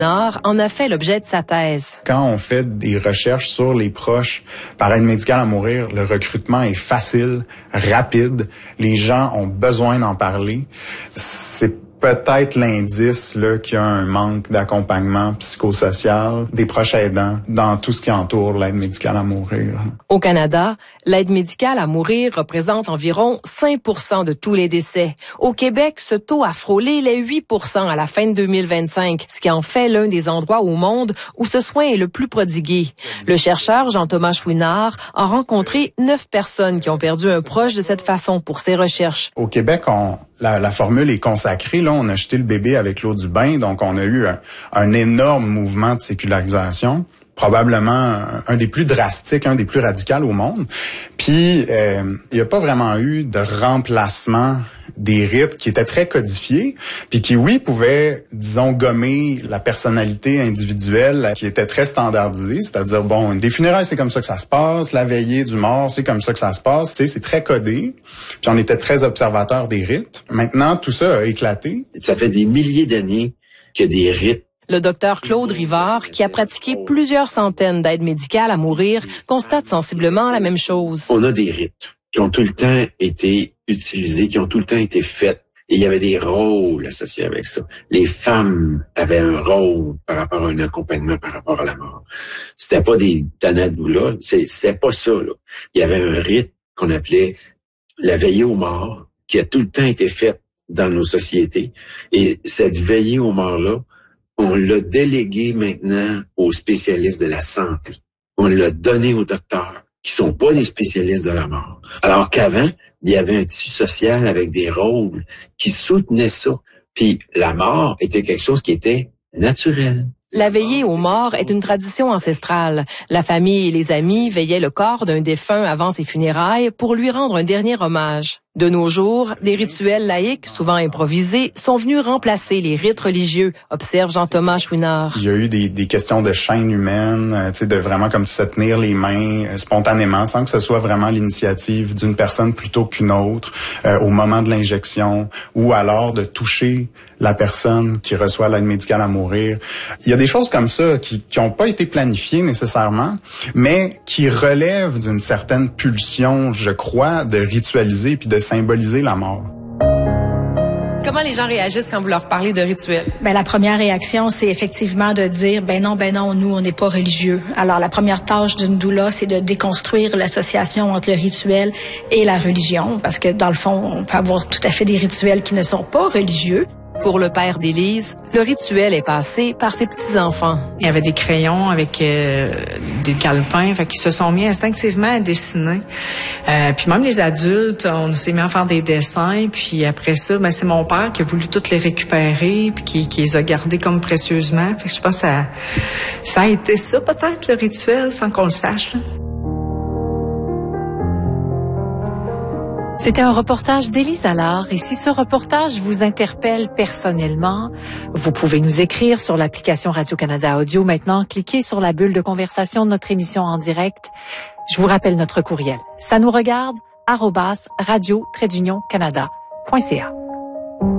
en a fait l'objet de sa thèse. Quand on fait des recherches sur les proches par aide médicale à mourir, le recrutement est facile, rapide. Les gens ont besoin d'en parler. C'est peut-être l'indice là qu'il y a un manque d'accompagnement psychosocial des proches aidants dans tout ce qui entoure l'aide médicale à mourir. Au Canada, l'aide médicale à mourir représente environ 5% de tous les décès. Au Québec, ce taux a frôlé les 8% à la fin de 2025, ce qui en fait l'un des endroits au monde où ce soin est le plus prodigué. Le chercheur Jean-Thomas Chouinard a rencontré 9 personnes qui ont perdu un proche de cette façon pour ses recherches. Au Québec, la formule est consacrée. Là, on a jeté le bébé avec l'eau du bain, donc on a eu un énorme mouvement de sécularisation, probablement un des plus drastiques, un des plus radicaux au monde. Puis, il n'y a pas vraiment eu de remplacement des rites qui étaient très codifiés, puis qui, oui, pouvaient, disons, gommer la personnalité individuelle qui était très standardisée, c'est-à-dire, bon, des funérailles, c'est comme ça que ça se passe, la veillée du mort, c'est comme ça que ça se passe, tu sais, c'est très codé, puis on était très observateurs des rites. Maintenant, tout ça a éclaté. Ça fait des milliers d'années que des rites. Le docteur Claude Rivard, qui a pratiqué plusieurs centaines d'aides médicales à mourir, constate sensiblement la même chose. On a des rites qui ont tout le temps été utilisés, qui ont tout le temps été faits. Et il y avait des rôles associés avec ça. Les femmes avaient un rôle par rapport à un accompagnement, par rapport à la mort. C'était pas des tanadoulas, c'était pas ça, là. Il y avait un rite qu'on appelait la veillée aux morts, qui a tout le temps été faite dans nos sociétés. Et cette veillée aux morts-là, on l'a délégué maintenant aux spécialistes de la santé. On l'a donné aux docteurs, qui sont pas des spécialistes de la mort. Alors qu'avant, il y avait un tissu social avec des rôles qui soutenaient ça. Puis la mort était quelque chose qui était naturel. La veillée aux morts est une tradition ancestrale. La famille et les amis veillaient le corps d'un défunt avant ses funérailles pour lui rendre un dernier hommage. De nos jours, des rituels laïques, souvent improvisés, sont venus remplacer les rites religieux, observe Jean-Thomas Chouinard. Il y a eu des questions de chaîne humaine, tu sais, de vraiment comme se tenir les mains spontanément, sans que ce soit vraiment l'initiative d'une personne plutôt qu'une autre, au moment de l'injection, ou alors de toucher la personne qui reçoit l'aide médicale à mourir. Il y a des choses comme ça qui n'ont pas été planifiées nécessairement, mais qui relèvent d'une certaine pulsion, je crois, de ritualiser puis de symboliser la mort. Comment les gens réagissent quand vous leur parlez de rituels? La première réaction, c'est effectivement de dire, ben non, nous, on n'est pas religieux. Alors, la première tâche d'une doula, c'est de déconstruire l'association entre le rituel et la religion, parce que dans le fond, on peut avoir tout à fait des rituels qui ne sont pas religieux. Pour le père d'Élise, le rituel est passé par ses petits-enfants. Il y avait des crayons avec des calepins, fait qu'ils se sont mis instinctivement à dessiner. Puis même les adultes, on s'est mis à faire des dessins, puis après ça, c'est mon père qui a voulu toutes les récupérer, puis qui les a gardés comme précieusement. Fait que je pense que ça a été ça peut-être le rituel, sans qu'on le sache, là. C'était un reportage d'Élise Allard et si ce reportage vous interpelle personnellement, vous pouvez nous écrire sur l'application Radio-Canada Audio. Maintenant, cliquez sur la bulle de conversation de notre émission en direct. Je vous rappelle notre courriel. Ça nous regarde @radio-canada.ca.